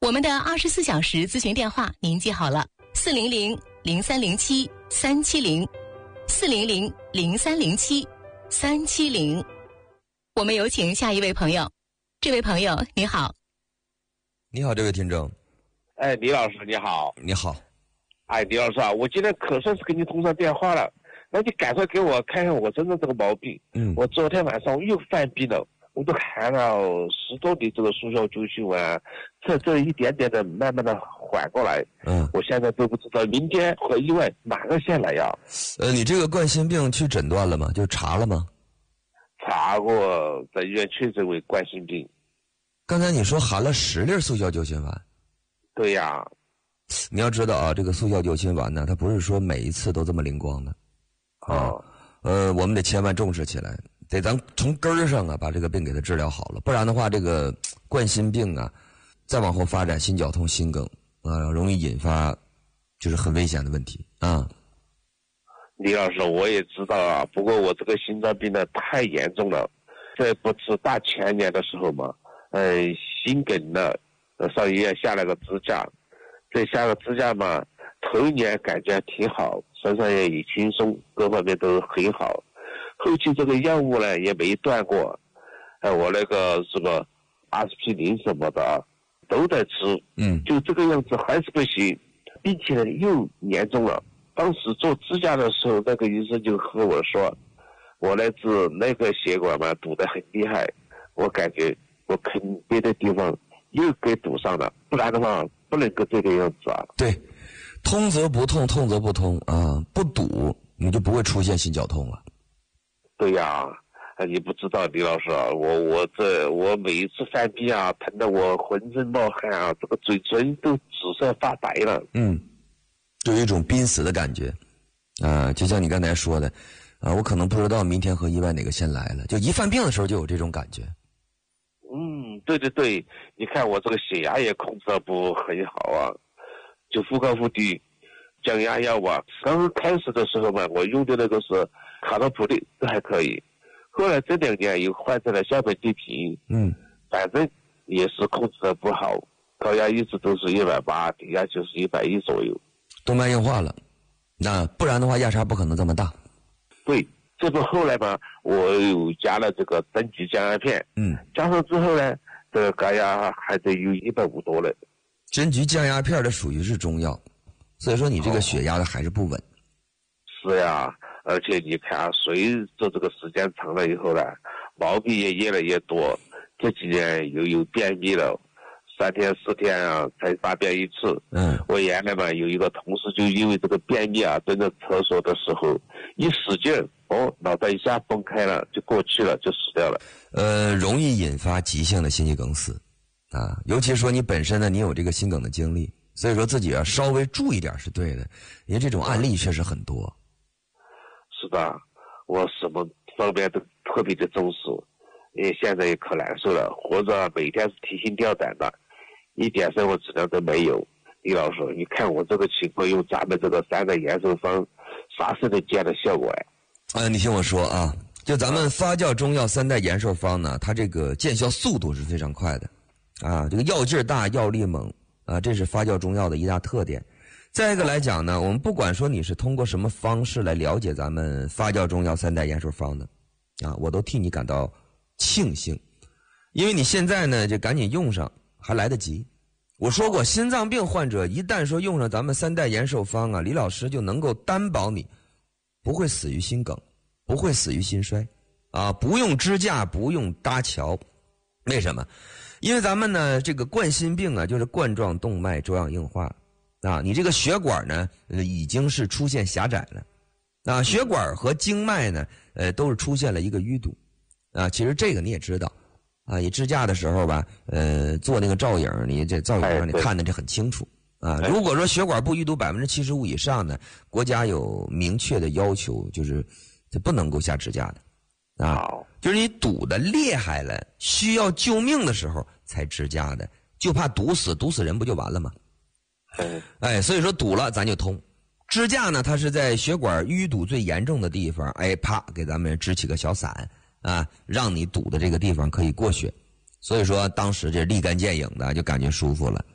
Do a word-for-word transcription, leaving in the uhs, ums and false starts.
我们的二十四小时咨询电话您记好了：四零零零三零七三七零，四零零零三零七三七零。我们有请下一位朋友。这位朋友你好。 你好，这位听众。 哎，李老师你好。 你好。 哎，李老师啊，我今天可算是跟你通上电话了，那你赶快给我看看我真的这个毛病。 嗯。 我昨天晚上又犯病了，我都含了十多粒这个速效救心丸，这这一点点的慢慢的缓过来。 嗯。 我现在都不知道明天和意外哪个先来呀？ 呃，你这个冠心病去诊断了吗？就查了吗？ 查过，在医院确诊为冠心病。 刚才你说含了十粒速效救心丸。 对呀。 你要知道啊，这个速效救心丸呢，它不是说每一次都这么灵光的。啊。 哦。 呃，我们得千万重视起来，得咱从根儿上啊把这个病给它治疗好了，不然的话，这个冠心病啊，再往后发展心绞痛、心梗啊，容易引发就是很危险的问题啊。 李老师，我也知道啊，不过我这个心脏病呢太严重了，这不是大前年的时候嘛，呃，心梗了，上医院下了个支架，这下个支架嘛，头一年感觉挺好，身上也也轻松，各方面都很好，后期这个药物呢也没断过，呃，我那个什么阿司匹林什么的都在吃， 嗯， 就这个样子还是不行，并且呢又严重了。当时做支架的时候，那个医生就和我说，我那只那个血管嘛堵得很厉害，我感觉我肯别的地方又给堵上了，不然的话不能够这个样子啊。 对，通则不痛，痛则不通啊，不堵你就不会出现心绞痛了。 对呀，你不知道李老师啊，我我这我每一次犯病啊，疼得我浑身冒汗啊，这个嘴唇都紫色发白了。 嗯。就有一种濒死的感觉，啊、呃，就像你刚才说的，啊、呃，我可能不知道明天和意外哪个先来了，就一犯病的时候就有这种感觉。 嗯，对对对，你看我这个血压也控制得不很好啊，就富高富低，降压药啊，刚刚开始的时候嘛，我用的那个是卡托普利，这还可以，后来这两年又换成了硝苯地平， 嗯， 反正也是控制得不好，高压一直都是一百八，低压就是一百一左右。 动脉硬化了，那不然的话压差不可能这么大。 对，这不后来嘛，我又加了这个增肌降压片， 嗯，加上之后呢，这个高压还得有一百五多了。 针菊降压片的属于是中药，所以说你这个血压的还是不稳。 哦、是呀，而且你看，随着这个时间长了以后呢，毛病也越来越多，这几年又有便秘了。三天四天啊才大便一次。 嗯， 我原来嘛有一个同事就因为这个便秘啊，蹲在厕所的时候一使劲，哦，脑袋一下崩开了，就过去了，就死掉了。 呃，容易引发急性的心肌梗死，啊，尤其说你本身呢，你有这个心梗的经历，所以说自己要稍微注意点是对的，因为这种案例确实很多。 是的，我什么方面都特别的重视，因为现在也可难受了，活着每天是提心吊胆的。一点生活质量都没有，李老师，你看我这个情况，用咱们这个三代延寿方，啥时候见的效果哎？ 呃，你听我说啊，就咱们发酵中药三代延寿方呢，它这个见效速度是非常快的，啊，这个药劲儿大，药力猛啊，这是发酵中药的一大特点。再一个来讲呢，我们不管说你是通过什么方式来了解咱们发酵中药三代延寿方的，啊，我都替你感到庆幸，因为你现在呢就赶紧用上。还来得及。我说过，心脏病患者一旦说用上咱们三代延寿方啊，李老师就能够担保你不会死于心梗，不会死于心衰，啊，不用支架，不用搭桥。为什么？因为咱们呢，这个冠心病啊，就是冠状动脉粥样硬化啊，你这个血管呢，呃，已经是出现狭窄了，啊，血管和经脉呢，呃，都是出现了一个淤堵，啊，其实这个你也知道。啊，你支架的时候吧，呃，做那个照影，你这照影让你看的这很清楚啊。如果说血管部淤堵百分之七十五以上呢，国家有明确的要求，就是这不能够下支架的，啊，就是你堵的厉害了，需要救命的时候才支架的，就怕堵死，堵死人不就完了吗？哎，所以说堵了咱就通。支架呢，它是在血管淤堵最严重的地方，哎，啪，给咱们支起个小伞。啊，让你堵的这个地方可以过血，所以说当时这立竿见影的就感觉舒服了。